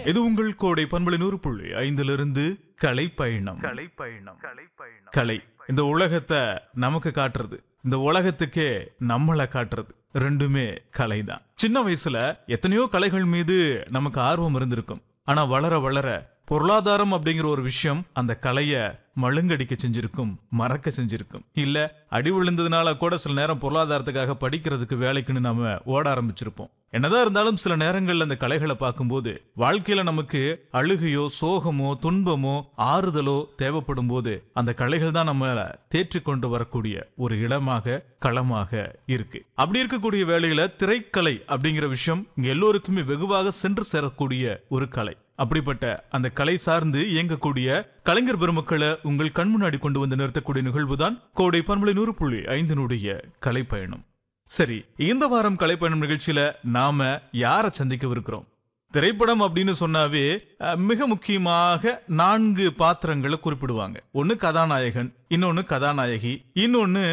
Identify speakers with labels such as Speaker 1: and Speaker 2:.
Speaker 1: இது உங்கள் கோடை பண்பலை 100.5 கலை பயணம். கலை இந்த உலகத்தை நமக்கு காட்டுறது, இந்த உலகத்துக்கே நம்மளை காட்டுறது, ரெண்டுமே கலைதான். சின்ன வயசுல எத்தனையோ கலைகள் மீது நமக்கு ஆர்வம் இருந்திருக்கும். ஆனா வளர வளர பொருளாதாரம் அப்படிங்கிற ஒரு விஷயம் அந்த கலைய மழுங்கடிக்க செஞ்சிருக்கும், மறக்க செஞ்சிருக்கும். இல்ல அடி விழுந்ததுனால கூட சில நேரம் பொருளாதாரத்துக்காக படிக்கிறதுக்கு வேலைக்குன்னு நாம ஓட ஆரம்பிச்சிருப்போம். என்னதான் இருந்தாலும் சில நேரங்கள்ல அந்த கலைகளை பார்க்கும்போது வாழ்க்கையில நமக்கு அழுகையோ சோகமோ துன்பமோ ஆறுதலோ தேவைப்படும் போது அந்த கலைகள் தான் நம்மள தேற்றி கொண்டு வரக்கூடிய ஒரு இடமாக களமாக இருக்கு. அப்படி இருக்கக்கூடிய வேளையில திரைக்கலை அப்படிங்கிற விஷயம் இங்க எல்லோருக்குமே வெகுவாக சென்று சேரக்கூடிய ஒரு கலை. அப்படிப்பட்ட அந்த கலை சார்ந்து இயங்கக்கூடிய கலைஞர் பெருமக்களை உங்கள் கண் முன்னாடி கொண்டு வந்து நிறுத்தக்கூடிய நிகழ்வுதான் கோடை பண்பலை 100.5 கலை பயணம். சரி, இந்த வாரம் கலைப்பயணம் நிகழ்ச்சியில நாம யாரை சந்திக்கவிருக்கிறோம்? திரைப்படம் அப்படின்னு சொன்னாவே மிக முக்கியமாக 4 பாத்திரங்களை குறிப்பிடுவாங்க. ஒன்னு கதாநாயகன், இன்னொன்னு கதாநாயகி, இன்னொன்னு